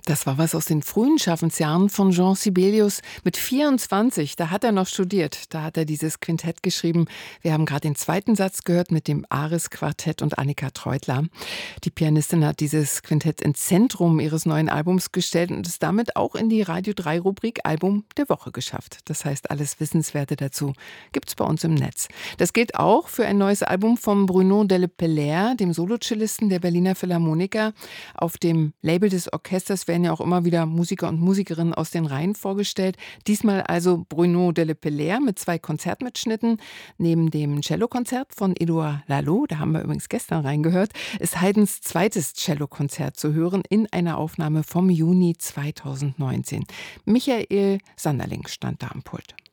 Das war was aus den frühen Schaffensjahren von Jean Sibelius. Mit 24, da hat er noch studiert. Da hat er dieses Quintett geschrieben. Wir haben gerade den zweiten Satz gehört mit dem Ares-Quartett und Annika Treutler. Die Pianistin hat dieses Quintett ins Zentrum ihres neuen Albums gestellt und es damit auch in die Radio 3-Rubrik Album der Woche geschafft. Das heißt, alles Wissenswerte dazu gibt's bei uns im Netz. Das gilt auch für ein neues Album von Bruno Delle Pellaire, dem Solocellisten der Berliner Philharmoniker. Auf dem Label des Orchesters werden ja auch immer wieder Musiker und Musikerinnen aus den Reihen vorgestellt. Diesmal also Bruno Delle Pellaire mit 2 Konzertmitschnitten. Neben dem Cellokonzert von Édouard Lalo, da haben wir übrigens gestern reingehört, ist Haydns zweites Cellokonzert zu hören in einer Aufnahme vom Juni 2019. Michael Sanderling stand da am Pult.